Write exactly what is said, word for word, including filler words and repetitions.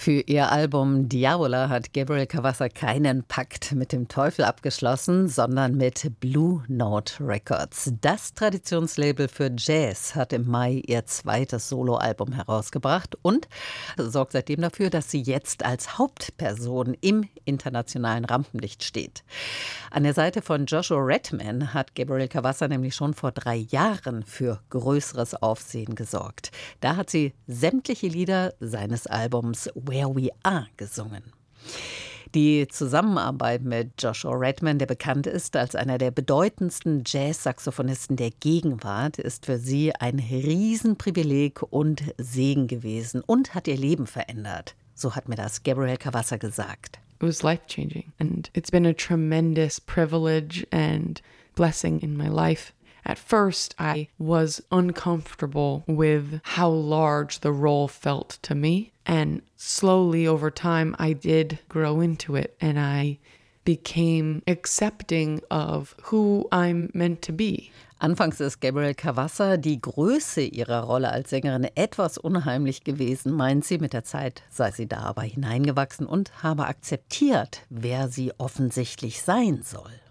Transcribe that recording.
Für ihr Album Diavola hat Gabriel Cavanza keinen Pakt mit dem Teufel abgeschlossen, sondern mit Blue Note Records. Das Traditionslabel für Jazz hat im Mai ihr zweites Soloalbum herausgebracht und sorgt seitdem dafür, dass sie jetzt als Hauptperson im internationalen Rampenlicht steht. An der Seite von Joshua Redman hat Gabriel Cavanza nämlich schon vor drei Jahren für größeres Aufsehen gesorgt. Da hat sie sämtliche Lieder seines Albums Where We Are gesungen. Die Zusammenarbeit mit Joshua Redman, der bekannt ist als einer der bedeutendsten Jazz-Saxophonisten der Gegenwart, ist für sie ein Riesenprivileg und Segen gewesen und hat ihr Leben verändert. So hat mir das Gabriel Cavanza gesagt. It was life-changing, and it's been a tremendous privilege and blessing in my life. At first, I was uncomfortable with how large the role felt to me. And slowly over time, I did grow into it. And I became accepting of who I'm meant to be. Anfangs ist Gabriel Cavanza die Größe ihrer Rolle als Sängerin etwas unheimlich gewesen, meint sie. Mit der Zeit sei sie da aber hineingewachsen und habe akzeptiert, wer sie offensichtlich sein soll.